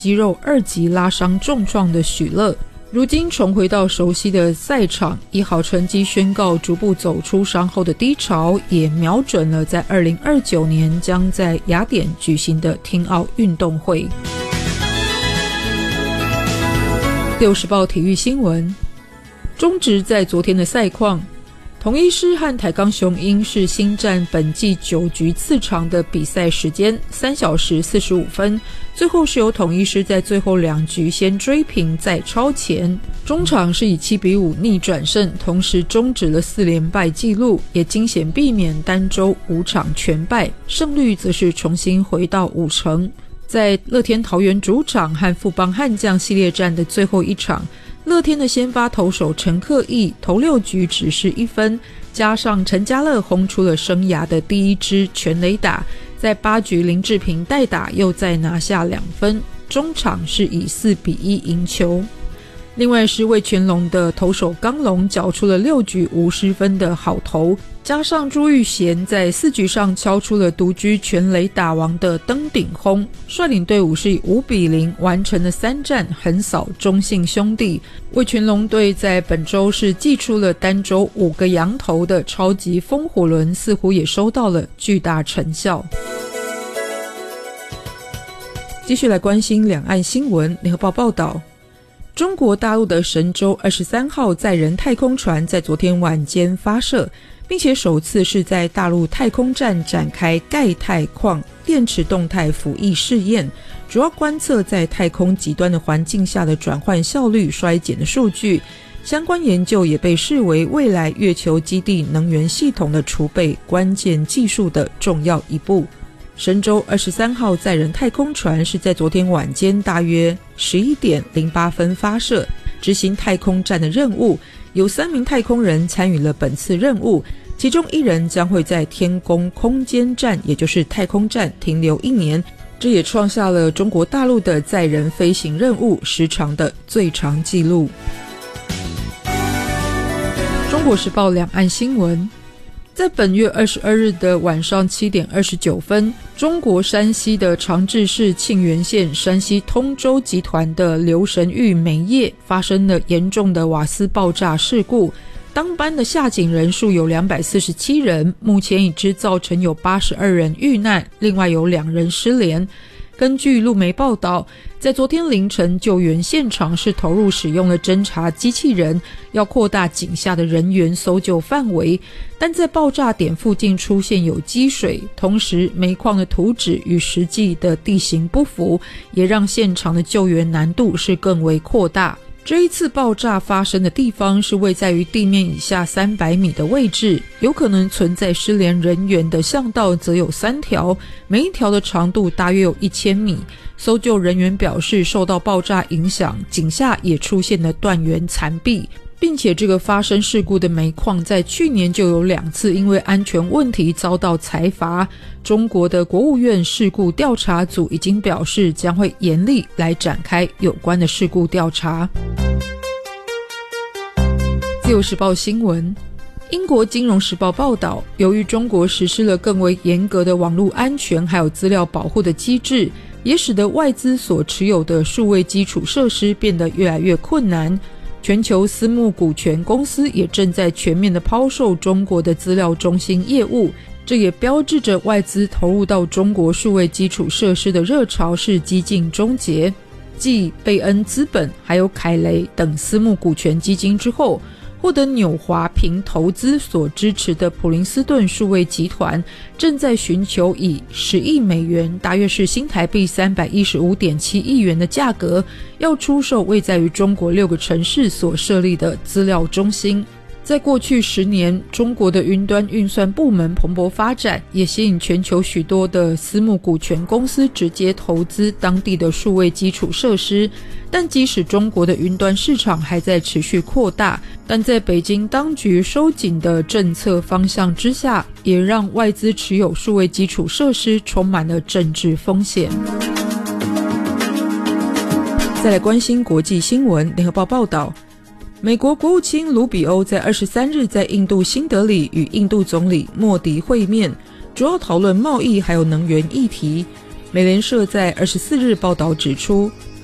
肌肉2级拉伤重创的许乐，如今重回到熟悉的赛场，以好成绩宣告逐步走出伤后的低潮，也瞄准了在2029年将在雅典举行的听奥运动会。六时报体育新闻，中职在昨天的赛况，统一狮和台钢雄鹰是新战本季9局次长的比赛时间3小时45分，最后是由统一狮在最后2局先追平再超前，中场是以7-5逆转胜，同时终止了4连败纪录，也惊险避免单周5场全败，胜率则是重新回到50%。在乐天桃园主场和富邦悍将系列战的最后一场，乐天的先发投手陈克义投6局只是1分，加上陈家乐轰出了生涯的第1支全垒打，在8局林志平代打又再拿下2分，中场是以4-1赢球。另外是味全龙的投手刚龙缴出了6局无失分的好投，加上朱玉贤在4局上敲出了独居全垒打王的登顶轰，率领队伍是以5-0完成了3战横扫中信兄弟。味全龙队在本周是祭出了单周5个洋投的超级风火轮，似乎也收到了巨大成效。继续来关心两岸新闻，联合报报道，中国大陆的神舟23号载人太空船在昨天晚间发射，并且首次是在大陆太空站展开钙钛矿电池动态辅翼试验，主要观测在太空极端的环境下的转换效率衰减的数据。相关研究也被视为未来月球基地能源系统的储备关键技术的重要一步。神舟23号载人太空船是在昨天晚间大约11点08分发射，执行太空站的任务，有3名太空人参与了本次任务，其中1人将会在天宫空间站，也就是太空站停留1年，这也创下了中国大陆的载人飞行任务时长的最长纪录。中国时报两岸新闻，在本月22日的晚上7点29分，中国山西的长治市沁源县山西通州集团的刘神玉煤业发生了严重的瓦斯爆炸事故，当班的下井人数有247人，目前已知造成有82人遇难，另外有2人失联。根据路媒报道，在昨天凌晨救援现场是投入使用了侦察机器人，要扩大井下的人员搜救范围，但在爆炸点附近出现有积水，同时煤矿的图纸与实际的地形不符，也让现场的救援难度是更为扩大。这一次爆炸发生的地方是位在于地面以下300米的位置，有可能存在失联人员的巷道则有3条，每一条的长度大约有1000米。搜救人员表示，受到爆炸影响，井下也出现了断垣残壁，并且这个发生事故的煤矿在去年就有2次因为安全问题遭到裁罚。中国的国务院事故调查组已经表示，将会严厉来展开有关的事故调查。自由时报新闻，英国金融时报报道，由于中国实施了更为严格的网络安全还有资料保护的机制，也使得外资所持有的数位基础设施变得越来越困难。全球私募股权公司也正在全面的抛售中国的资料中心业务，这也标志着外资投入到中国数位基础设施的热潮是几近终结。继贝恩资本还有凯雷等私募股权基金之后，获得纽华凭投资所支持的普林斯顿数位集团正在寻求以10亿美元，大约是新台币315.7亿元的价格，要出售位在于中国6个城市所设立的资料中心。在过去10年，中国的云端运算部门蓬勃发展，也吸引全球许多的私募股权公司直接投资当地的数位基础设施。但即使中国的云端市场还在持续扩大，但在北京当局收紧的政策方向之下，也让外资持有数位基础设施充满了政治风险。再来关心国际新闻，联合报报道，美国国务卿卢比欧在23日在印度新德里与印度总理莫迪会面，主要讨论贸易还有能源议题。美联社在24日报道指出，